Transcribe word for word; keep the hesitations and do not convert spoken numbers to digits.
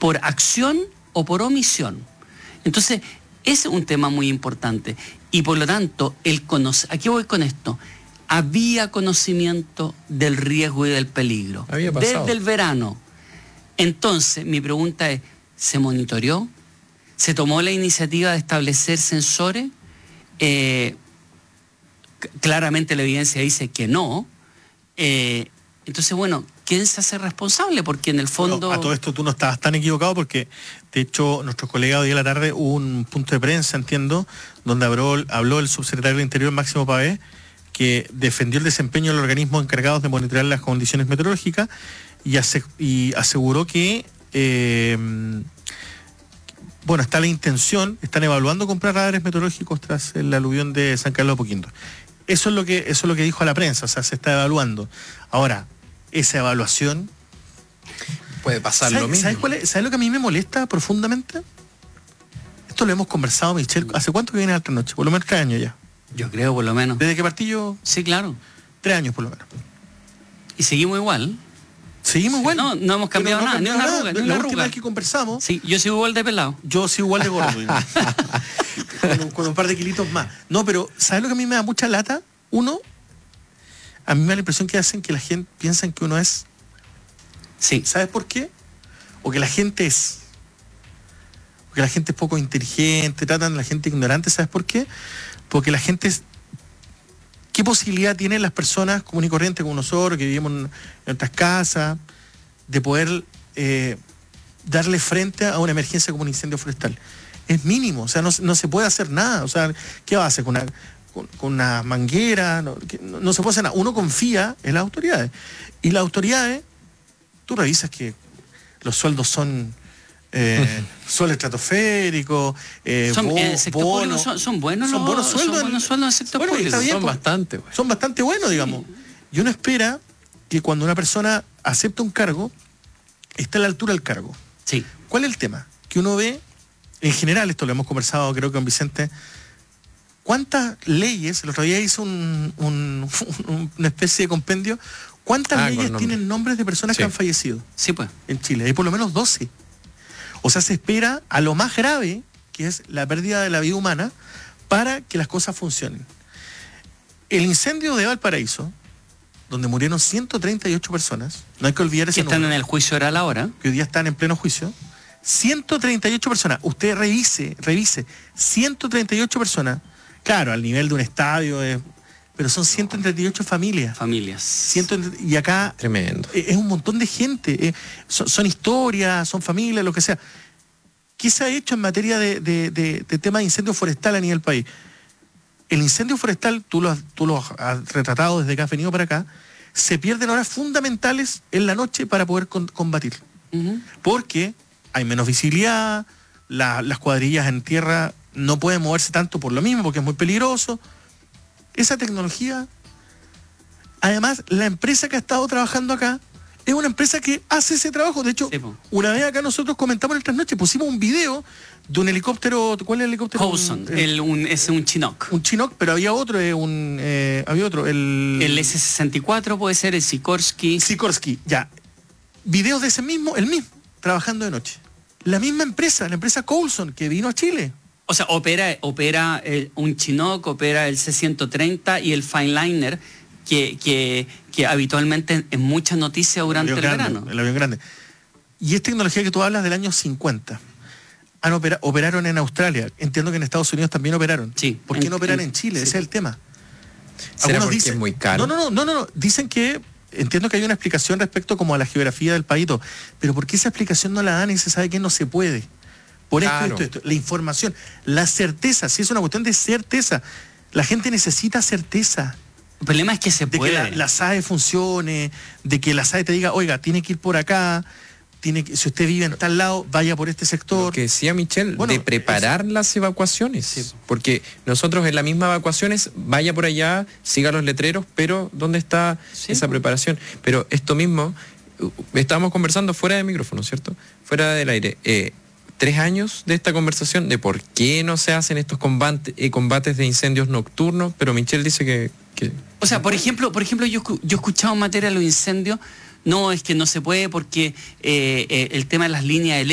por acción o por omisión. Entonces, ese es un tema muy importante. Y por lo tanto, el conocer, ¿a qué voy con esto? Había conocimiento del riesgo y del peligro. Había pasado. Desde el verano. Entonces, mi pregunta es, ¿se monitoreó? ¿Se tomó la iniciativa de establecer sensores? Eh, c- claramente la evidencia dice que no. Eh, entonces, bueno, ¿quién se hace responsable? Porque en el fondo... Bueno, a todo esto tú no estabas tan equivocado porque, de hecho, nuestro colega hoy en la tarde hubo un punto de prensa, entiendo, donde habló, habló el subsecretario del Interior, Máximo Pavé, que defendió el desempeño de los organismos encargados de monitorear las condiciones meteorológicas y, ase- y aseguró que, eh, bueno, está la intención, están evaluando comprar radares meteorológicos tras el aluvión de San Carlos de Apoquindo. Eso es lo que, eso es lo que dijo a la prensa, o sea, se está evaluando. Ahora, esa evaluación... Puede pasar ¿Sabes, lo mismo. ¿sabes, cuál es- ¿Sabes lo que a mí me molesta profundamente? Esto lo hemos conversado, Michelle, ¿hace cuánto que viene a la noche? Por lo menos tres años ya. Yo creo, por lo menos. Desde que partí yo, Sí, claro. tres años por lo menos. Y seguimos igual. Seguimos igual. No, no hemos cambiado Pero no nada, ni cambió una nada. arruga, ni La una última arruga. vez que conversamos, Sí, yo sigo igual de pelado. yo soy igual de gordo. digamos. con, un, con un par de kilitos más. No, pero ¿sabes lo que a mí me da mucha lata? Uno, a mí me da la impresión que hacen que la gente piensan que uno es... Sí. ¿Sabes por qué? O que la gente es... Porque la gente es poco inteligente, tratan a la gente ignorante. ¿Sabes por qué? Porque la gente es... ¿Qué posibilidad tienen las personas comunes y corrientes como nosotros, que vivimos en, en nuestras casas, de poder eh, darle frente a una emergencia como un incendio forestal? Es mínimo, o sea, no, no se puede hacer nada. O sea, ¿qué va a hacer con una, con, con una manguera? No, que no, no se puede hacer nada. Uno confía en las autoridades. Y las autoridades, tú revisas que los sueldos son... Eh, sueldo estratosférico, eh, Son, bo- en el sector bono. público son, son buenos Son los, buenos sueldos son en- buenos sueldos en el sector Bueno, público. está bien, Son pues. bastante, güey. Son bastante buenos, digamos. Y uno espera que cuando una persona acepta un cargo, esté a la altura del cargo. Sí. ¿Cuál es el tema? Que uno ve, en general, esto lo hemos conversado creo que con Vicente, ¿cuántas leyes, el otro día hizo un, un- un- una especie de compendio, cuántas Ah, con leyes nombre. tienen nombres de personas Sí. que han fallecido Sí, pues. en Chile? Hay por lo menos doce. O sea, se espera a lo más grave, que es la pérdida de la vida humana, para que las cosas funcionen. El incendio de Valparaíso, donde murieron ciento treinta y ocho personas, no hay que olvidar Que ese están número, en el juicio oral ahora. que hoy día están en pleno juicio, ciento treinta y ocho personas, usted revise, revise, ciento treinta y ocho personas, claro, al nivel de un estadio, eh, pero son ciento treinta y ocho familias. Familias. ciento, y acá Tremendo. eh, es un montón de gente, eh, son, son historias, son familias, lo que sea. ¿Qué se ha hecho en materia de, de, de, de tema de incendio forestal a nivel país? El incendio forestal, tú lo, has, tú lo has retratado desde que has venido para acá, se pierden horas fundamentales en la noche para poder con, combatir. Ujú. Porque hay menos visibilidad, la- las cuadrillas en tierra no pueden moverse tanto por lo mismo, porque es muy peligroso. Esa tecnología, además, la empresa que ha estado trabajando acá es una empresa que hace ese trabajo. De hecho, Sí, po. una vez acá nosotros comentamos en el trasnoche, pusimos un video de un helicóptero, ¿cuál es el helicóptero? Howson, Un- el, un, es un Chinook. un Chinook, pero había otro, eh, un, eh, había otro, el... El ese sesenta y cuatro puede ser, el Sikorsky. Sikorsky, ya. Videos de ese mismo, el mismo, trabajando de noche. La misma empresa, la empresa Coulson, que vino a Chile. O sea, opera, opera el- un Chinook, opera el C ciento treinta y el Fineliner, que, que, que habitualmente en, en muchas noticias durante el, avión grande, verano. El avión grande. Y es tecnología que tú hablas del año cincuenta. Han opera- operaron en Australia. Entiendo que en Estados Unidos también operaron. Sí. ¿Por qué En- no operan en- en Chile? sí. Ese es el tema. ¿Será porque es muy caro? No, no, no, no, no, no. Dicen que, entiendo que hay una explicación respecto como a la geografía del país, y todo, pero ¿por qué esa explicación no la dan y se sabe que no se puede? Por esto, Claro. esto, esto, la información, la certeza, si es una cuestión de certeza. La gente necesita certeza El problema es que se de puede. que la, la S A E funcione, de que la S A E te diga, oiga, tiene que ir por acá, tiene que, si usted vive en tal lado, vaya por este sector. Lo que decía Michelle, Bueno, de preparar las evacuaciones. Sí. Porque nosotros en la misma evacuaciones, vaya por allá, siga los letreros, pero ¿dónde está Sí, esa pues. preparación? Pero esto mismo, uh, estábamos conversando fuera de micrófono, ¿cierto? Fuera del aire. Eh, tres años de esta conversación de por qué no se hacen estos combate- eh, combates de incendios nocturnos, pero Michelle dice que... que O sea, por ejemplo, por ejemplo, yo, escu- yo he escuchado en materia de los incendios, no, es que no se puede porque eh, eh, el tema de las líneas eléctricas